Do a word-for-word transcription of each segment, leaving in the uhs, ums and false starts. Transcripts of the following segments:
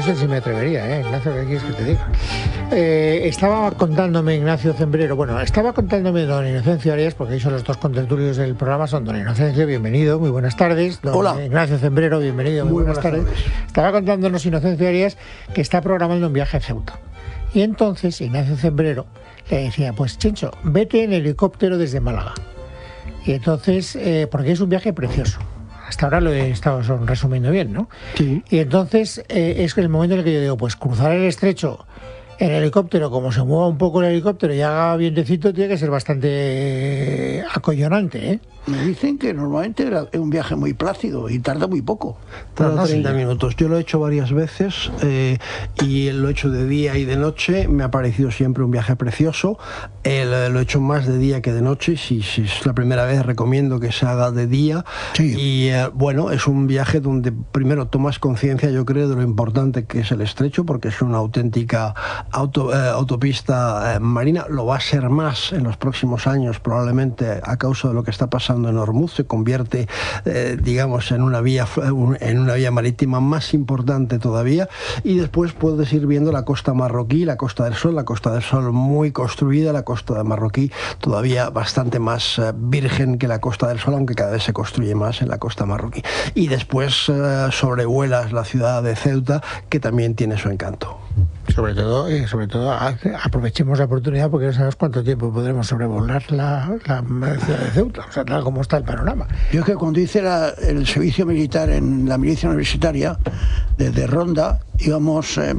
sé si me atrevería, ¿eh, Ignacio? ¿Qué quieres que te diga? Eh, estaba contándome Ignacio Zembrero, bueno, estaba contándome don Inocencio Arias, porque ahí son los dos contertulios del programa, son don Inocencio, bienvenido, muy buenas tardes. Don Hola. Ignacio Zembrero, bienvenido, muy, muy buenas, buenas tardes. tardes. Estaba contándonos Inocencio Arias que está programando un viaje a Ceuta. Y entonces Ignacio Zembrero le decía, pues Chencho, vete en helicóptero desde Málaga. Y entonces, eh, porque es un viaje precioso. Hasta ahora lo he estado resumiendo bien, ¿no? Sí. Y entonces eh, es el momento en el que yo digo, pues cruzar el estrecho en helicóptero, como se mueva un poco el helicóptero y haga vientecito, tiene que ser bastante eh, acollonante, ¿eh? Me dicen que normalmente es un viaje muy plácido y tarda muy poco. Tarda no, no, treinta sí. minutos. Yo lo he hecho varias veces eh, y lo he hecho de día y de noche. Me ha parecido siempre un viaje precioso. Eh, lo he hecho más de día que de noche. Si, si es la primera vez, recomiendo que se haga de día. Sí. Y eh, bueno, es un viaje donde primero tomas conciencia, yo creo, de lo importante que es el estrecho, porque es una auténtica auto, eh, autopista eh, marina. Lo va a ser más en los próximos años, probablemente a causa de lo que está pasando en Hormuz. Se convierte, eh, digamos, en una vía en una vía marítima más importante todavía, y después puedes ir viendo la costa marroquí, la Costa del Sol, la Costa del Sol muy construida, la costa de marroquí todavía bastante más eh, virgen que la Costa del Sol, aunque cada vez se construye más en la costa marroquí. Y después eh, sobrevuelas la ciudad de Ceuta, que también tiene su encanto. Sobre todo, eh, sobre todo aprovechemos la oportunidad, porque no sabemos cuánto tiempo podremos sobrevolar la, la ciudad de Ceuta, o sea, tal como está el panorama. Yo es que cuando hice la, el servicio militar en la milicia universitaria, desde Ronda, íbamos eh,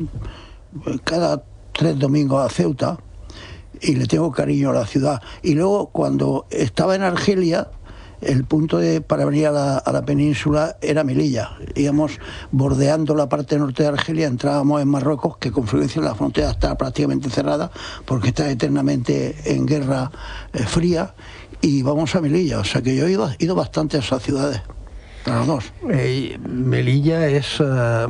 cada tres domingos a Ceuta, y le tengo cariño a la ciudad. Y luego, cuando estaba en Argelia, el punto de, para venir a la, a la península era Melilla. Íbamos bordeando la parte norte de Argelia, entrábamos en Marruecos, que con frecuencia la frontera está prácticamente cerrada, porque está eternamente en guerra eh, fría, y vamos a Melilla. O sea que yo he ido, ido bastante a esas ciudades, a los dos. Eh, Melilla es uh,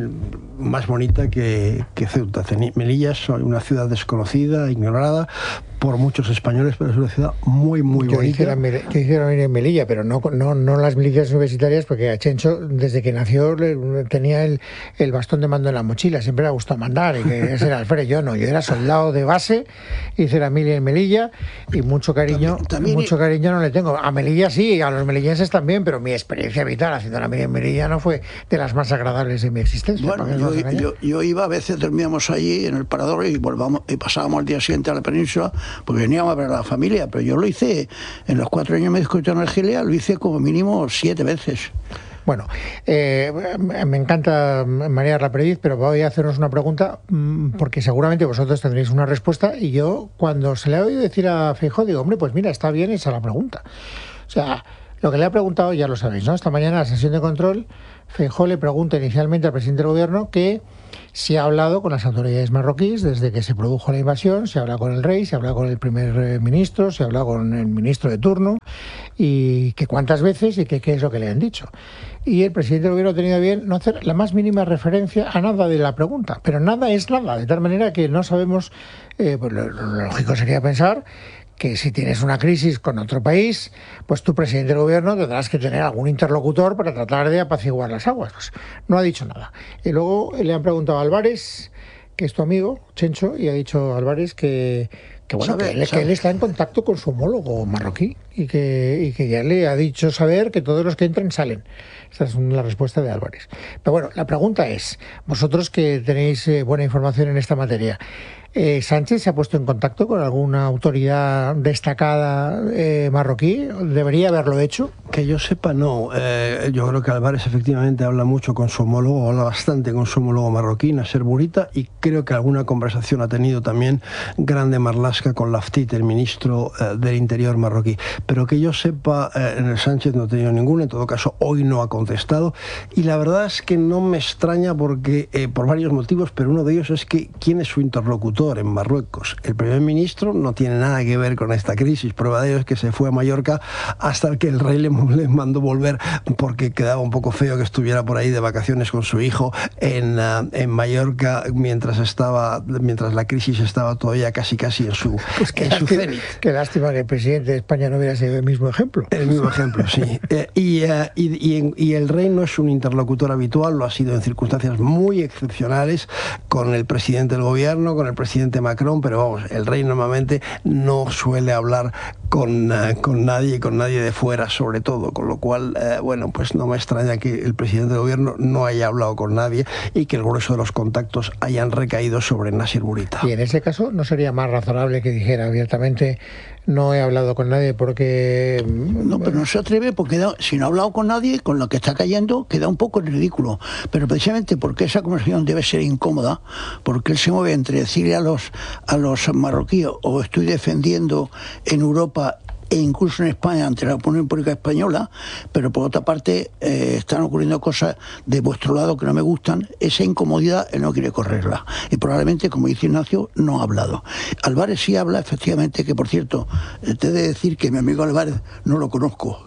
más bonita que, que Ceuta. Melilla es una ciudad desconocida, ignorada por muchos españoles, pero es una ciudad muy, muy yo bonita. Hiciera, yo hiciera venir en Melilla, pero no, no, no las milicias universitarias, porque a Chencho, desde que nació, le, tenía el, el bastón de mando en la mochila, siempre le ha gustado mandar, y que ese era Alfredo. Yo no, yo era soldado de base, hice la mili en Melilla, y mucho cariño, también, también mucho cariño no le tengo. A Melilla sí, a los melillenses también, pero mi experiencia vital haciendo la mili en Melilla no fue de las más agradables de mi existencia. Bueno, yo, yo, yo iba, a veces dormíamos allí en el parador y volvamos y pasábamos el día siguiente a la península, porque veníamos a ver a la familia. Pero yo lo hice, en los cuatro años me discutí en Argelia, lo hice como mínimo siete veces. Bueno, eh, me encanta marear la perdiz, pero voy a haceros una pregunta, porque seguramente vosotros tendréis una respuesta, y yo, cuando se le ha oído decir a Feijóo, digo, hombre, pues mira, está bien esa la pregunta. O sea, lo que le ha preguntado, ya lo sabéis, ¿no? Esta mañana, en la sesión de control, Feijóo le pregunta inicialmente al presidente del gobierno que si ha hablado con las autoridades marroquíes desde que se produjo la invasión, se habla con el rey, se habla con el primer ministro, se habla con el ministro de turno, y que cuántas veces y que qué es lo que le han dicho. Y el presidente del gobierno ha tenido bien no hacer la más mínima referencia a nada de la pregunta, pero nada es nada, de tal manera que no sabemos, eh, pues lo, lo lógico sería pensar que si tienes una crisis con otro país, pues tu presidente del gobierno tendrás que tener algún interlocutor para tratar de apaciguar las aguas. Pues no ha dicho nada. Y luego le han preguntado a Álvarez, que es tu amigo, Chencho, y ha dicho Álvarez que, que bueno, sabe, que, él, que él está en contacto con su homólogo marroquí y que, y que ya le ha dicho saber que todos los que entran salen. Esta es la respuesta de Álvarez. Pero bueno, la pregunta es, vosotros que tenéis eh, buena información en esta materia, Eh, ¿Sánchez se ha puesto en contacto con alguna autoridad destacada eh, marroquí? ¿Debería haberlo hecho? Que yo sepa, no. Eh, yo creo que Álvarez efectivamente habla mucho con su homólogo, habla bastante con su homólogo marroquí, Nasser Bourita, y creo que alguna conversación ha tenido también Grande Marlaska con Laftit, el ministro eh, del Interior marroquí. Pero que yo sepa, eh, en el Sánchez no ha tenido ninguna, en todo caso hoy no ha contestado, y la verdad es que no me extraña porque, eh, por varios motivos, pero uno de ellos es que ¿quién es su interlocutor? interlocutor en Marruecos. El primer ministro no tiene nada que ver con esta crisis. Prueba de ello es que se fue a Mallorca hasta que el rey le, le mandó volver porque quedaba un poco feo que estuviera por ahí de vacaciones con su hijo en, uh, en Mallorca mientras estaba mientras la crisis estaba todavía casi casi en su, pues en su cenit. Qué lástima que el presidente de España no hubiera sido el mismo ejemplo. El mismo ejemplo, sí. eh, y, uh, y, y, y el rey no es un interlocutor habitual, lo ha sido en circunstancias muy excepcionales con el presidente del gobierno, con el presidente Macron, pero vamos, el rey normalmente no suele hablar con, uh, con nadie, con nadie de fuera sobre todo, con lo cual, uh, bueno, pues no me extraña que el presidente del gobierno no haya hablado con nadie y que el grueso de los contactos hayan recaído sobre Nasser Bourita. Y en ese caso, ¿no sería más razonable que dijera abiertamente: no he hablado con nadie porque...? No, pero no se atreve porque da, si no ha hablado con nadie, con lo que está cayendo, queda un poco en ridículo. Pero precisamente porque esa conversación debe ser incómoda, porque él se mueve entre decirle a los, a los marroquíes o estoy defendiendo en Europa e incluso en España ante la opinión pública española, pero por otra parte eh, están ocurriendo cosas de vuestro lado que no me gustan. Esa incomodidad él no quiere correrla y probablemente, como dice Ignacio, no ha hablado. Álvarez sí habla, efectivamente, que por cierto, eh, te he de decir que mi amigo Álvarez no lo conozco.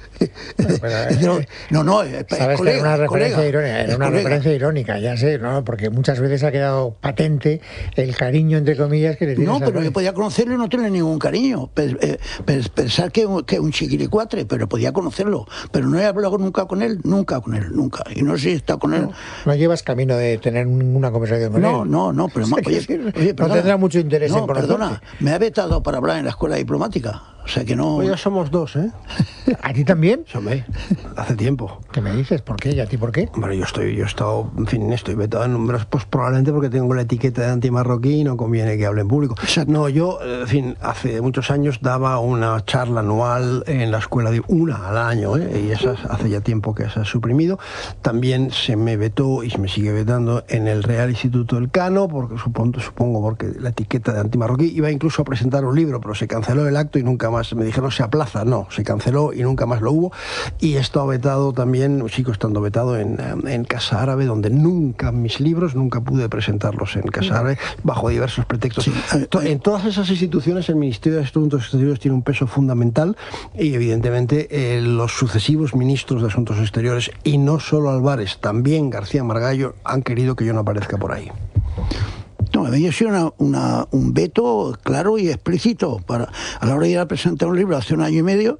Pero, eh, no, no, es, sabes es colega, que era una referencia colega, irónica, era una colega. referencia irónica, ya sé, ¿no? Porque muchas veces ha quedado patente el cariño, entre comillas, que le tienes. No, pero yo podía conocerlo y no tener ningún cariño. Pensar que es un chiquilicuatre, pero podía conocerlo. Pero no he hablado nunca con él, nunca con él, nunca. Y no sé si está con él. No, no llevas camino de tener ninguna conversación con no, él. No, no, no, pero más, oye, decir, oye, no perdona, tendrá mucho interés no, en conocerte. Perdona, me ha vetado para hablar en la escuela diplomática. O sea que no... Pues ya somos dos, ¿eh? ¿A ti también? Hombre, hace tiempo. ¿Qué me dices? ¿Por qué? ¿Y a ti por qué? Bueno, yo estoy, yo he estado, en fin, estoy vetado en números, pues probablemente porque tengo la etiqueta de antimarroquí y no conviene que hable en público. Exacto. No, yo, en fin, hace muchos años daba una charla anual en la escuela, de una al año, ¿eh? Y esas hace ya tiempo que se ha suprimido. También se me vetó y se me sigue vetando en el Real Instituto Elcano, porque supongo, supongo porque la etiqueta de antimarroquí. Iba incluso a presentar un libro, pero se canceló el acto y nunca más. Me dijeron, se aplaza. No, se canceló y nunca más lo hubo. Y he estado vetado también, sigo estando vetado en, en Casa Árabe, donde nunca mis libros, nunca pude presentarlos en Casa Árabe, bajo diversos pretextos. Sí. En todas esas instituciones el Ministerio de Asuntos Exteriores tiene un peso fundamental y evidentemente eh, los sucesivos ministros de Asuntos Exteriores, y no solo Álvarez, también García Margallo, han querido que yo no aparezca por ahí. No, a mí ha sido una, una, un veto claro y explícito. Para, a la hora de ir a presentar un libro hace un año y medio,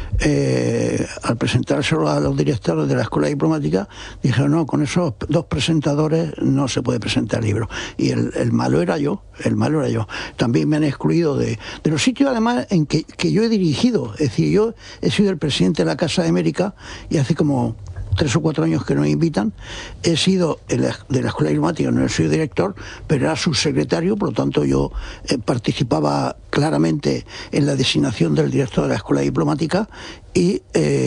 eh, al presentárselo a los directores de la escuela diplomática, dijeron, no, con esos dos presentadores no se puede presentar el libro. Y el, el malo era yo, el malo era yo. También me han excluido de, de los sitios, además, en que, que yo he dirigido. Es decir, yo he sido el presidente de la Casa de América y hace como tres o cuatro años que nos invitan. He sido de la, de la escuela diplomática, no soy director, pero era subsecretario, por lo tanto yo eh, participaba claramente en la designación del director de la escuela diplomática y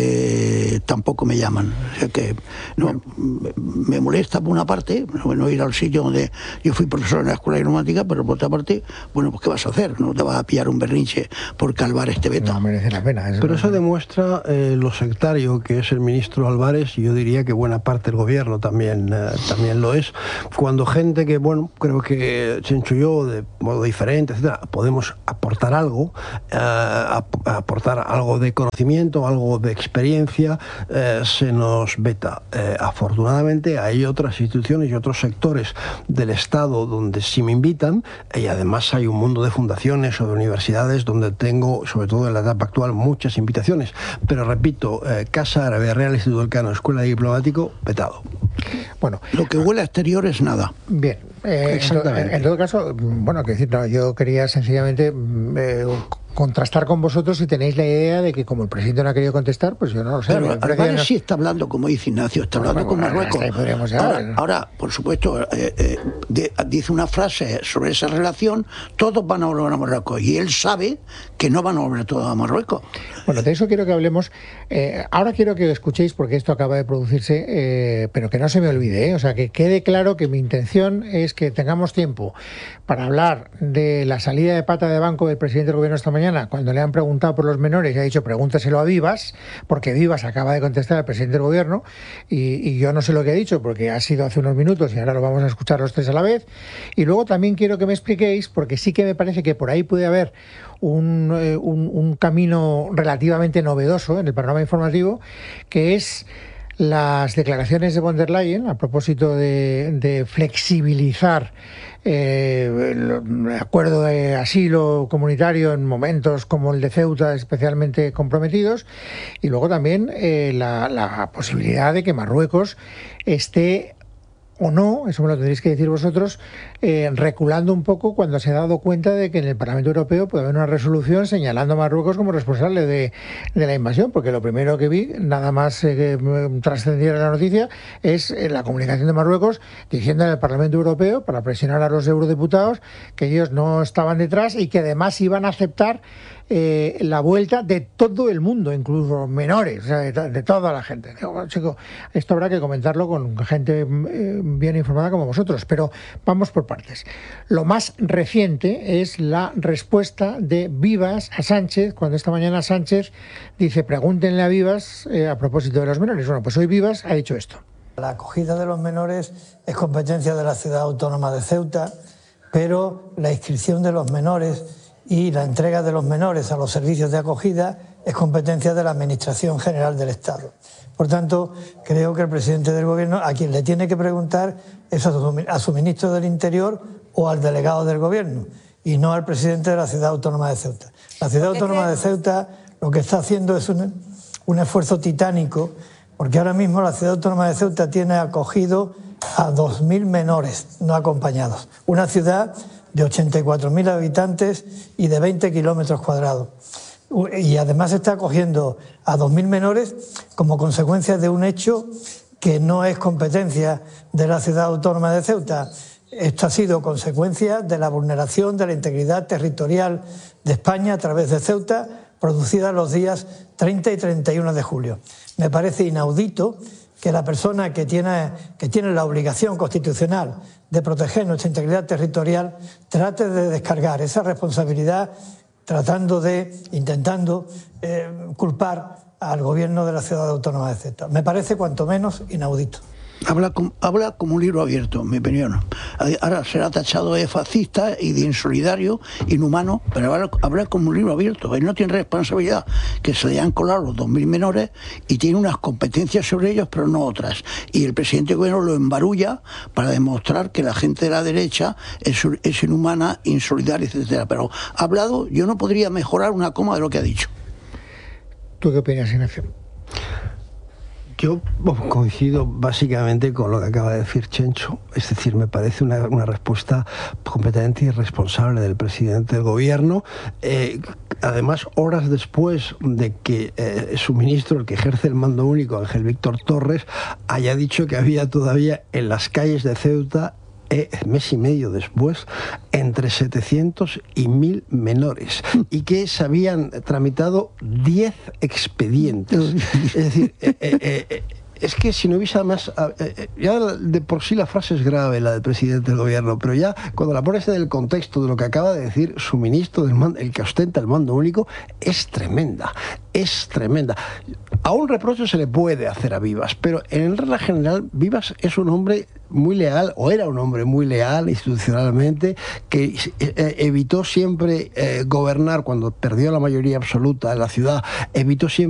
eh, tampoco me llaman. O sea que no, me molesta por una parte, bueno, ir al sitio donde yo fui profesor en la escuela diplomática, pero por otra parte, bueno, pues ¿qué vas a hacer? No te vas a pillar un berrinche por Álvarez este veto. No merece la pena. Eso pero eso demuestra eh, lo sectario que es el ministro Álvarez, y yo diría que buena parte del gobierno también, eh, también lo es. Cuando gente que, bueno, creo que Chencho y yo, de modo diferente, etcétera, podemos aportar algo, eh, ap aportar algo de conocimiento, algo de experiencia, eh, se nos veta. Eh, afortunadamente hay otras instituciones y otros sectores del Estado donde sí me invitan, y además hay un mundo de fundaciones o de universidades donde tengo, sobre todo en la etapa actual, muchas invitaciones. Pero repito, eh, Casa Árabe, Real Instituto Elcano, Escuela de Diplomático, vetado. Bueno, lo que huele a exterior es nada. Bien. Eh, en, en todo caso, bueno, que decir, no, yo quería sencillamente eh, contrastar con vosotros si tenéis la idea de que como el presidente no ha querido contestar, pues yo no lo sé. Pero Álvarez no... sí está hablando, como dice Ignacio, está hablando bueno, con Marruecos. Ahora, ahora, por supuesto, eh, eh, de, dice una frase sobre esa relación, todos van a volver a Marruecos, y él sabe que no van a volver todos a Marruecos. Bueno, de eso quiero que hablemos. Eh, ahora quiero que escuchéis, porque esto acaba de producirse, eh, pero que no se me olvide, ¿eh? O sea, que quede claro que mi intención es que tengamos tiempo para hablar de la salida de pata de banco del presidente del gobierno esta mañana, mañana, cuando le han preguntado por los menores, y ha dicho pregúntaselo a Vivas, porque Vivas acaba de contestar al presidente del gobierno, y, y yo no sé lo que ha dicho, porque ha sido hace unos minutos y ahora lo vamos a escuchar los tres a la vez. Y luego también quiero que me expliquéis, porque sí que me parece que por ahí puede haber un, eh, un, un camino relativamente novedoso en el panorama informativo, que es las declaraciones de von der Leyen a propósito de, de flexibilizar eh, el acuerdo de asilo comunitario en momentos como el de Ceuta especialmente comprometidos, y luego también eh, la, la posibilidad de que Marruecos esté o no, eso me lo tendréis que decir vosotros, eh, reculando un poco cuando se ha dado cuenta de que en el Parlamento Europeo puede haber una resolución señalando a Marruecos como responsable de, de la invasión, porque lo primero que vi, nada más eh, que trascendiera la noticia, es eh, la comunicación de Marruecos diciendo en el Parlamento Europeo, para presionar a los eurodiputados, que ellos no estaban detrás y que además iban a aceptar Eh, la vuelta de todo el mundo, incluso menores, o sea, de, de toda la gente. Digo, bueno, chico, esto habrá que comentarlo con gente eh, bien informada como vosotros, pero vamos por partes. Lo más reciente es la respuesta de Vivas a Sánchez, cuando esta mañana Sánchez dice, pregúntenle a Vivas eh, a propósito de los menores. Bueno, pues hoy Vivas ha dicho esto. La acogida de los menores es competencia de la Ciudad Autónoma de Ceuta, pero la inscripción de los menores y la entrega de los menores a los servicios de acogida es competencia de la Administración General del Estado. Por tanto, creo que el presidente del Gobierno, a quien le tiene que preguntar es a su, a su ministro del Interior o al delegado del Gobierno, y no al presidente de la Ciudad Autónoma de Ceuta. La Ciudad Autónoma de Ceuta lo que está haciendo es un, un esfuerzo titánico, porque ahora mismo la Ciudad Autónoma de Ceuta tiene acogido a dos mil menores no acompañados. Una ciudad de ochenta y cuatro mil habitantes y de veinte kilómetros cuadrados. Y además está acogiendo a dos mil menores como consecuencia de un hecho que no es competencia de la Ciudad Autónoma de Ceuta. Esto ha sido consecuencia de la vulneración de la integridad territorial de España a través de Ceuta, producida los días treinta y treinta y uno de julio. Me parece inaudito que la persona que tiene, que tiene la obligación constitucional de proteger nuestra integridad territorial trate de descargar esa responsabilidad tratando de, intentando eh, culpar al gobierno de la Ciudad Autónoma de Ceuta. Me parece cuanto menos inaudito. Habla, com, habla como un libro abierto, en mi opinión. Ahora será tachado de fascista y de insolidario, inhumano, pero habla, habla como un libro abierto. Él no tiene responsabilidad, que se le han colado los dos mil menores y tiene unas competencias sobre ellos, pero no otras. Y el presidente del gobierno lo embarulla para demostrar que la gente de la derecha es, es inhumana, insolidaria, etcétera. Pero ha hablado, yo no podría mejorar una coma de lo que ha dicho. ¿Tú qué opinas, Ignacio? Yo coincido básicamente con lo que acaba de decir Chencho, es decir, me parece una, una respuesta completamente irresponsable del presidente del gobierno, eh, además horas después de que eh, su ministro, el que ejerce el mando único, Ángel Víctor Torres, haya dicho que había todavía en las calles de Ceuta, Eh, mes y medio después, entre setecientos y mil menores, y que se habían tramitado diez expedientes. Es decir, eh, eh, eh, es que si no hubiese además, eh, ya de por sí la frase es grave, la del presidente del gobierno, pero ya cuando la pones en el contexto de lo que acaba de decir su ministro, del mando, el que ostenta el mando único, es tremenda, es tremenda. A un reproche se le puede hacer a Vivas, pero en regla general Vivas es un hombre muy leal, o era un hombre muy leal institucionalmente, que eh, evitó siempre eh, gobernar cuando perdió la mayoría absoluta en la ciudad, evitó siempre